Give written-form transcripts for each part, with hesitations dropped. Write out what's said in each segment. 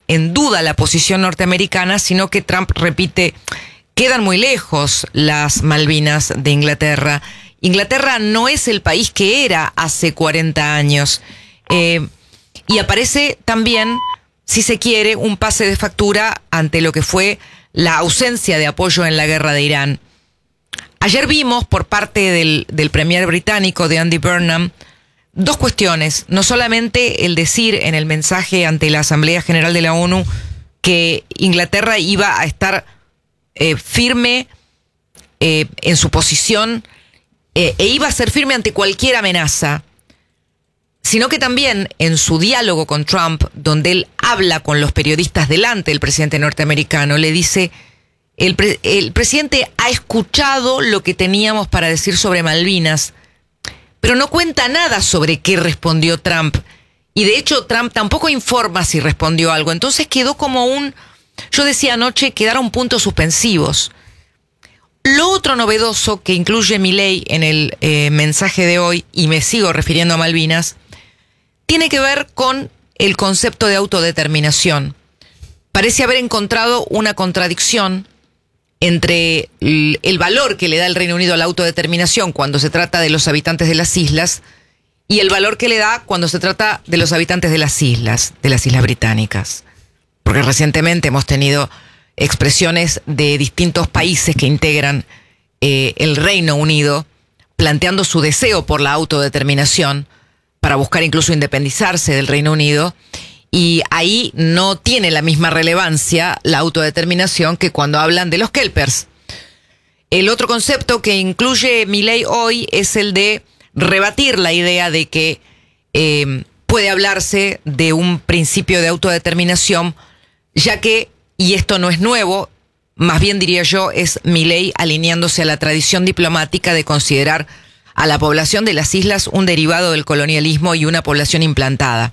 en duda la posición norteamericana, sino que Trump repite, quedan muy lejos las Malvinas de Inglaterra. Inglaterra no es el país que era hace 40 años. Y aparece también, si se quiere, un pase de factura ante lo que fue la ausencia de apoyo en la guerra de Irán. Ayer vimos por parte del premier británico, de Andy Burnham, dos cuestiones. No solamente el decir en el mensaje ante la Asamblea General de la ONU que Inglaterra iba a estar firme en su posición e iba a ser firme ante cualquier amenaza, sino que también en su diálogo con Trump, donde él habla con los periodistas delante del presidente norteamericano, le dice, el presidente ha escuchado lo que teníamos para decir sobre Malvinas, pero no cuenta nada sobre qué respondió Trump. Y de hecho Trump tampoco informa si respondió algo. Entonces quedó como yo decía anoche, quedaron puntos suspensivos. Lo otro novedoso que incluye Milei en el mensaje de hoy, y me sigo refiriendo a Malvinas, tiene que ver con el concepto de autodeterminación. Parece haber encontrado una contradicción entre el valor que le da el Reino Unido a la autodeterminación cuando se trata de los habitantes de las islas y el valor que le da cuando se trata de los habitantes de las islas británicas. Porque recientemente hemos tenido expresiones de distintos países que integran el Reino Unido planteando su deseo por la autodeterminación para buscar incluso independizarse del Reino Unido, y ahí no tiene la misma relevancia la autodeterminación que cuando hablan de los kelpers. El otro concepto que incluye Milei hoy es el de rebatir la idea de que puede hablarse de un principio de autodeterminación, ya que, y esto no es nuevo, más bien diría yo, es Milei alineándose a la tradición diplomática de considerar a la población de las islas un derivado del colonialismo y una población implantada.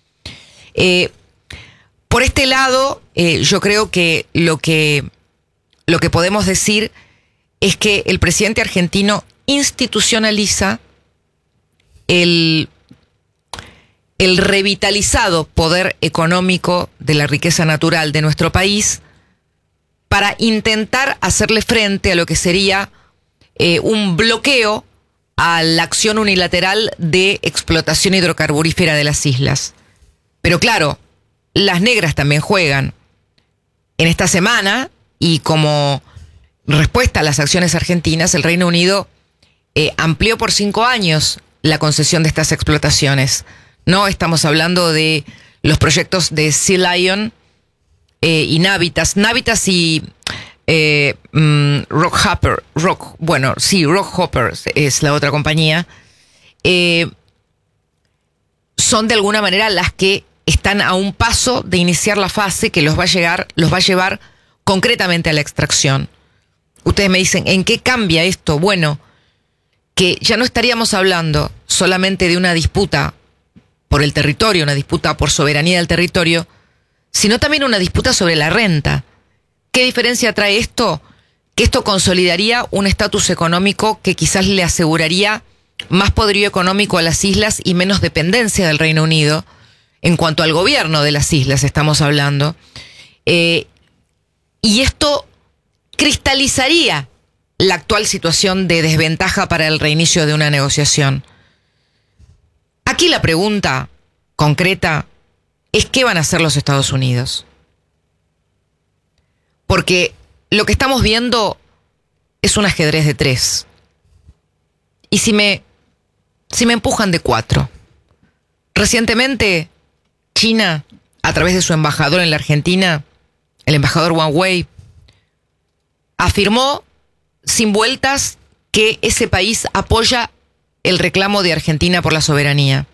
Por este lado, yo creo que lo que podemos decir es que el presidente argentino institucionaliza el revitalizado poder económico de la riqueza natural de nuestro país para intentar hacerle frente a lo que sería un bloqueo a la acción unilateral de explotación hidrocarburífera de las islas. Pero claro, las negras también juegan. En esta semana, y como respuesta a las acciones argentinas, el Reino Unido amplió por 5 años la concesión de estas explotaciones. No estamos hablando de los proyectos de Sea Lion y Navitas y Rockhopper es la otra compañía. Son de alguna manera las que están a un paso de iniciar la fase que los va a llevar concretamente a la extracción. Ustedes me dicen, ¿en qué cambia esto? Bueno, que ya no estaríamos hablando solamente de una disputa por el territorio, una disputa por soberanía del territorio, sino también una disputa sobre la renta. ¿Qué diferencia trae esto? Que esto consolidaría un estatus económico que quizás le aseguraría más poderío económico a las islas y menos dependencia del Reino Unido. En cuanto al gobierno de las islas estamos hablando. Y esto cristalizaría la actual situación de desventaja para el reinicio de una negociación. Aquí la pregunta concreta es ¿qué van a hacer los Estados Unidos? Porque lo que estamos viendo es un ajedrez de 3. Y si me empujan de 4. Recientemente, China, a través de su embajador en la Argentina, el embajador Wang Wei, afirmó sin vueltas que ese país apoya el reclamo de Argentina por la soberanía.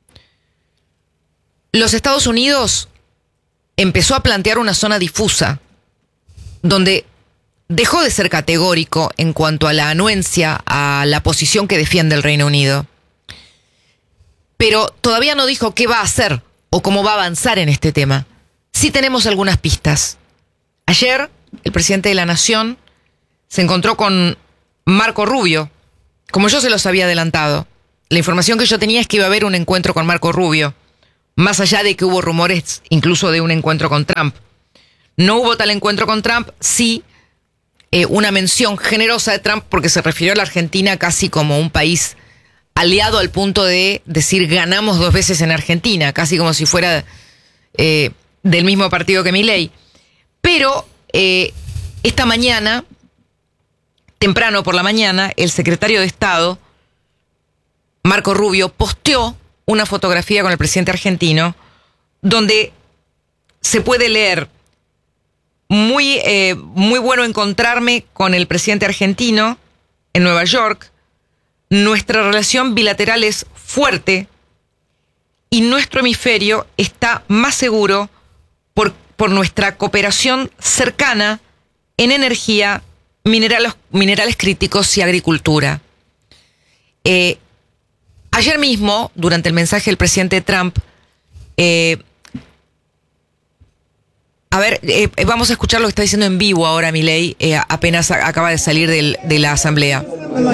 Los Estados Unidos empezó a plantear una zona difusa, donde dejó de ser categórico en cuanto a la anuencia a la posición que defiende el Reino Unido. Pero todavía no dijo qué va a hacer o cómo va a avanzar en este tema. Sí tenemos algunas pistas. Ayer, el presidente de la Nación se encontró con Marco Rubio, como yo se los había adelantado. La información que yo tenía es que iba a haber un encuentro con Marco Rubio, más allá de que hubo rumores incluso de un encuentro con Trump. No hubo tal encuentro con Trump, sí una mención generosa de Trump porque se refirió a la Argentina casi como un país aliado al punto de decir ganamos 2 veces en Argentina, casi como si fuera del mismo partido que Milei. Pero esta mañana, temprano por la mañana, el secretario de Estado, Marco Rubio, posteó una fotografía con el presidente argentino donde se puede leer: muy bueno encontrarme con el presidente argentino en Nueva York. Nuestra relación bilateral es fuerte y nuestro hemisferio está más seguro por nuestra cooperación cercana en energía, minerales críticos y agricultura. Ayer mismo, durante el mensaje del presidente Trump, vamos a escuchar lo que está diciendo en vivo ahora Milei, apenas acaba de salir de la asamblea.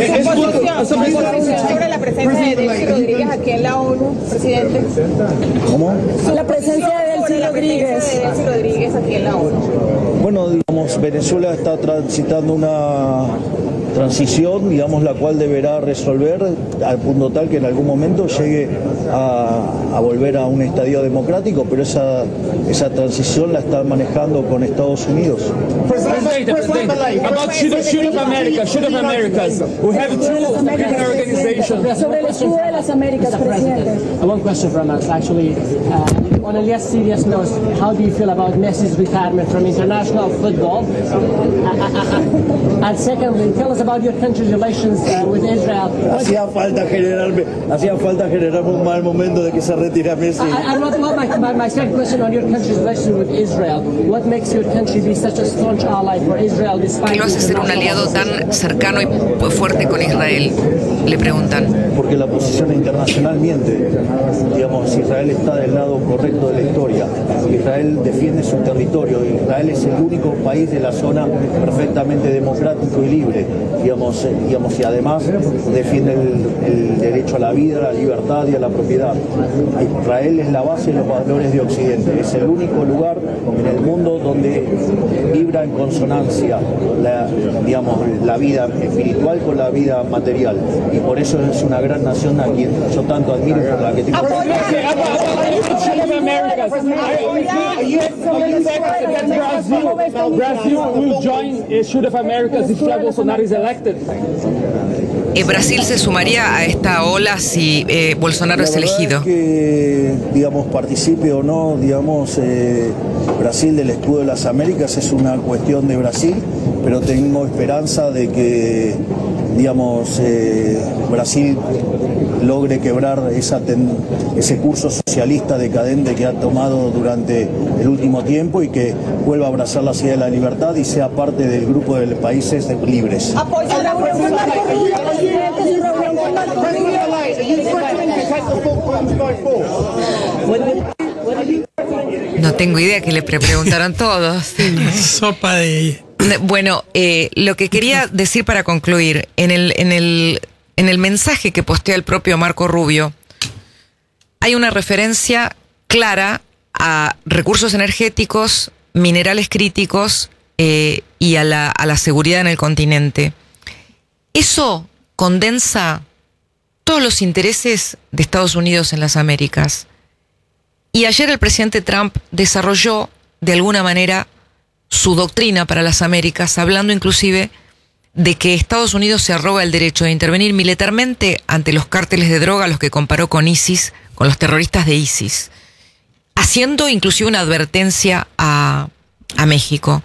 Sobre la presencia de Delcy Rodríguez aquí en la ONU, presidente. ¿Cómo? La presencia de Delcy Rodríguez aquí en la ONU. Bueno, digamos, Venezuela está transitando una transición, digamos, la cual deberá resolver al punto tal que en algún momento llegue a volver a un estadio democrático, pero esa transición la está manejando con Estados Unidos. Presidente, about Shoot of Americas. We have 2 organizations. Sobre el escudo de las Américas, presidente. One question from us, actually. On a less serious note, how do you feel about Messi's retirement from international football? And secondly, tell us about your country's relations with Israel. Hacía falta generarme un mal momento de que se retira Messi. And my second question on your country's relations with Israel. What makes your country be such a staunch ally for Israel despite... ¿Qué lo hace ser un aliado tan cercano y fuerte con Israel? Le preguntan. Porque la posición internacional miente. Digamos, Israel está del lado correcto de la historia. Israel defiende su territorio. Israel es el único país de la zona perfectamente democrático y libre. Digamos, y además defiende el derecho a la vida, a la libertad y a la propiedad. Israel es la base de los valores de Occidente. Es el único lugar en el mundo donde vibra en consonancia la vida espiritual con la vida material. Y por eso es una gran nación a quien yo tanto admiro y por la que tengo. Brazil will join Shoot of Americas if Jair Bolsonaro is elected. Brasil se sumaría a esta ola si Bolsonaro es elegido. Es que, digamos, participe o no, digamos, Brasil del escudo de las Américas es una cuestión de Brasil, pero tengo esperanza de que, digamos, Brasil logre quebrar ese curso socialista decadente que ha tomado durante el último tiempo y que vuelva a abrazar la idea de la libertad y sea parte del grupo de países libres. No tengo idea, que le preguntaron todos. Sopa de... Bueno, lo que quería decir para concluir, en el mensaje que postea el propio Marco Rubio, hay una referencia clara a recursos energéticos, minerales críticos y a la seguridad en el continente. Eso condensa todos los intereses de Estados Unidos en las Américas. Y ayer el presidente Trump desarrolló de alguna manera su doctrina para las Américas, hablando inclusive de que Estados Unidos se arroga el derecho de intervenir militarmente ante los cárteles de droga, a los que comparó con ISIS, con los terroristas de ISIS, haciendo inclusive una advertencia a México.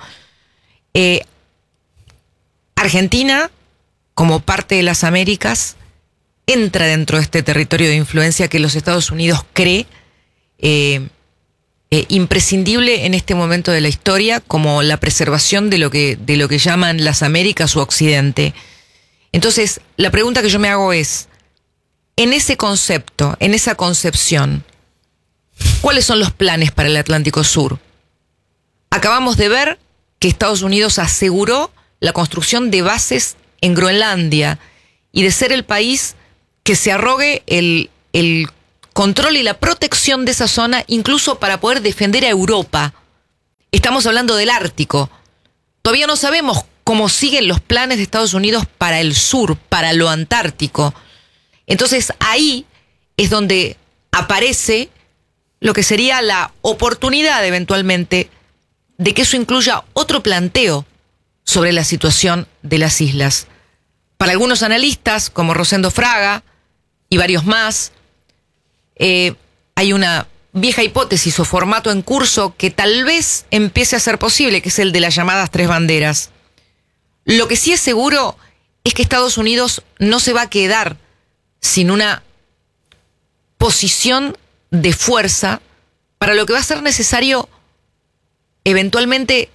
Argentina, como parte de las Américas, entra dentro de este territorio de influencia que los Estados Unidos cree imprescindible en este momento de la historia, como la preservación de lo que llaman las Américas o Occidente. Entonces, la pregunta que yo me hago es, en ese concepto, en esa concepción, ¿cuáles son los planes para el Atlántico Sur? Acabamos de ver que Estados Unidos aseguró la construcción de bases en Groenlandia y de ser el país que se arrogue el control y la protección de esa zona, incluso para poder defender a Europa. Estamos hablando del Ártico. Todavía no sabemos cómo siguen los planes de Estados Unidos para el sur, para lo antártico. Entonces ahí es donde aparece lo que sería la oportunidad eventualmente de que eso incluya otro planteo sobre la situación de las islas. Para algunos analistas, como Rosendo Fraga y varios más, hay una vieja hipótesis o formato en curso que tal vez empiece a ser posible, que es el de las llamadas tres banderas. Lo que sí es seguro es que Estados Unidos no se va a quedar sin una posición de fuerza para lo que va a ser necesario eventualmente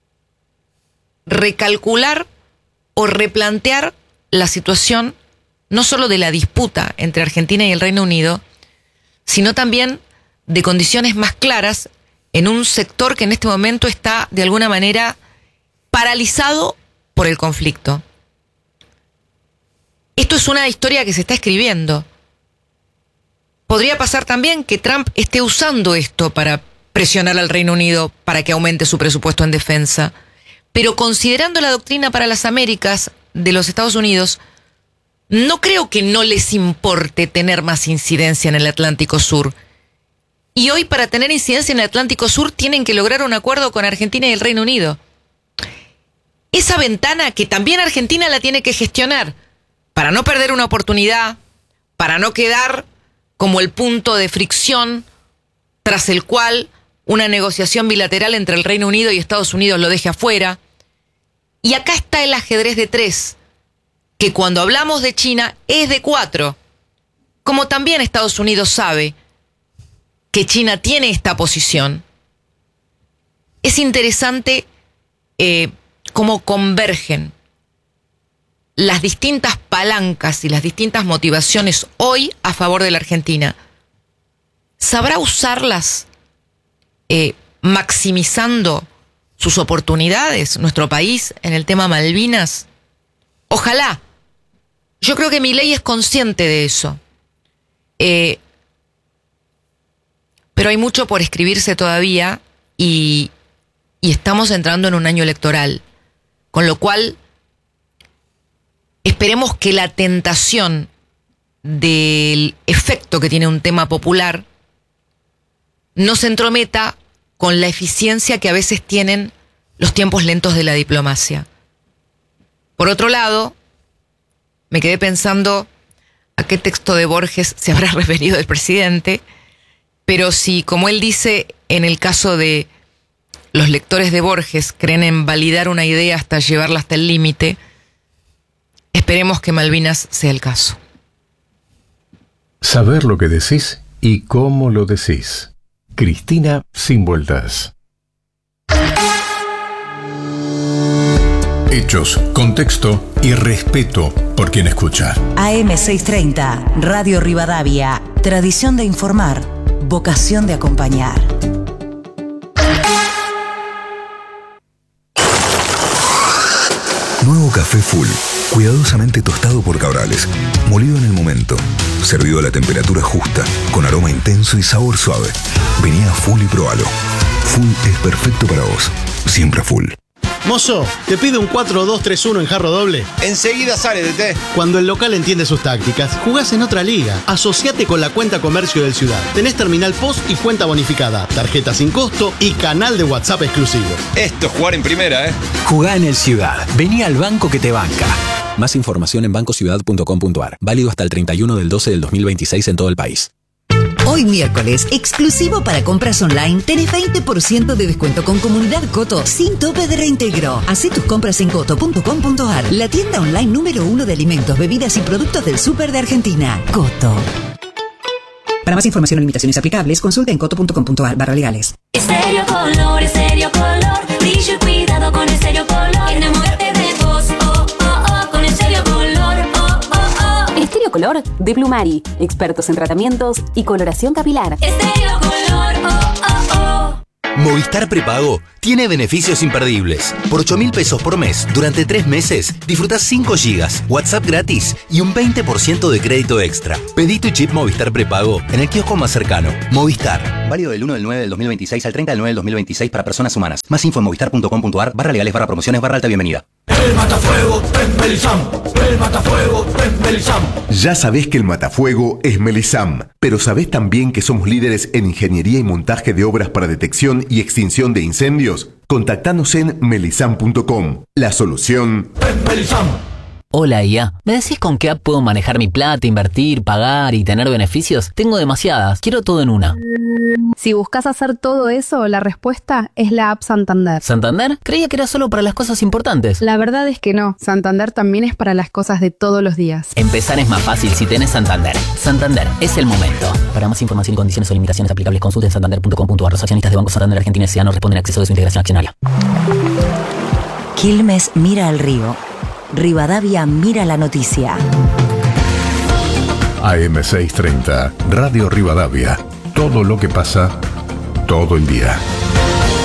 recalcular o replantear la situación no solo de la disputa entre Argentina y el Reino Unido, sino también de condiciones más claras en un sector que en este momento está de alguna manera paralizado por el conflicto. Esto es una historia que se está escribiendo. Podría pasar también que Trump esté usando esto para presionar al Reino Unido para que aumente su presupuesto en defensa. Pero considerando la doctrina para las Américas de los Estados Unidos, no creo que no les importe tener más incidencia en el Atlántico Sur. Y hoy, para tener incidencia en el Atlántico Sur, tienen que lograr un acuerdo con Argentina y el Reino Unido. Esa ventana que también Argentina la tiene que gestionar para no perder una oportunidad, para no quedar como el punto de fricción tras el cual una negociación bilateral entre el Reino Unido y Estados Unidos lo deje afuera. Y acá está el ajedrez de tres, que cuando hablamos de China es de 4. Como también Estados Unidos sabe que China tiene esta posición, es interesante cómo convergen las distintas palancas y las distintas motivaciones hoy a favor de la Argentina. ¿Sabrá usarlas maximizando sus oportunidades nuestro país en el tema Malvinas? Ojalá. Yo creo que Milei es consciente de eso. Pero hay mucho por escribirse todavía y estamos entrando en un año electoral. Con lo cual, esperemos que la tentación del efecto que tiene un tema popular no se entrometa con la eficiencia que a veces tienen los tiempos lentos de la diplomacia. Por otro lado, me quedé pensando a qué texto de Borges se habrá referido el presidente, pero si, como él dice, en el caso de los lectores de Borges creen en validar una idea hasta llevarla hasta el límite, esperemos que Malvinas sea el caso. Saber lo que decís y cómo lo decís. Cristina Sin Vueltas. Hechos, contexto y respeto por quien escucha. AM630, Radio Rivadavia. Tradición de informar, vocación de acompañar. Nuevo café Full, cuidadosamente tostado por Cabrales, molido en el momento, servido a la temperatura justa, con aroma intenso y sabor suave. Vení a Full y probalo. Full es perfecto para vos, siempre Full. Mozo, ¿te pide un 4-2-3-1 en jarro doble? Enseguida sale, DT. Cuando el local entiende sus tácticas, jugás en otra liga. Asociate con la cuenta comercio del Ciudad. Tenés terminal POS y cuenta bonificada, tarjeta sin costo y canal de WhatsApp exclusivo. Esto es jugar en primera, ¿eh? Jugá en el Ciudad. Vení al banco que te banca. Más información en bancociudad.com.ar. Válido hasta el 31 del 12 del 2026 en todo el país. Hoy miércoles, exclusivo para compras online, tenés 20% de descuento con Comunidad Coto sin tope de reintegro. Hacé tus compras en coto.com.ar, la tienda online número 1 de alimentos, bebidas y productos del súper de Argentina. Coto. Para más información o limitaciones aplicables, consulta en coto.com.ar/legales. Estéreo Color, brillo y cuidado con Estéreo Color. Enamórate de vos, con Estéreo Color, Estéreo Color de Blumari, expertos en tratamientos y coloración capilar. Estéreo Color, Movistar Prepago tiene beneficios imperdibles. Por 8.000 pesos por mes, durante 3 meses, disfrutás 5 gigas, WhatsApp gratis y un 20% de crédito extra. Pedí tu chip Movistar Prepago en el kiosco más cercano. Movistar. Válido del 1 del 9 del 2026 al 30 del 9 del 2026 para personas humanas. Más info en movistar.com.ar/legales/promociones/alta bienvenida. El matafuego es Melisam. El matafuego es Melisam. Ya sabés que el matafuego es Melisam, pero ¿sabés también que somos líderes en ingeniería y montaje de obras para detección y extinción de incendios? Contactanos en melisam.com. La solución es Melisam. Hola IA, ¿me decís con qué app puedo manejar mi plata, invertir, pagar y tener beneficios? Tengo demasiadas, quiero todo en una. Si buscas hacer todo eso, la respuesta es la app Santander. ¿Santander? Creía que era solo para las cosas importantes. La verdad es que no, Santander también es para las cosas de todos los días. Empezar es más fácil si tenés Santander. Santander, es el momento. Para más información y condiciones o limitaciones aplicables, consulte en santander.com.ar. Los accionistas de Banco Santander Argentina S.A. no responden a exceso de su integración accionaria. Quilmes mira al río. Rivadavia mira la noticia. AM630, Radio Rivadavia. Todo lo que pasa, todo el día.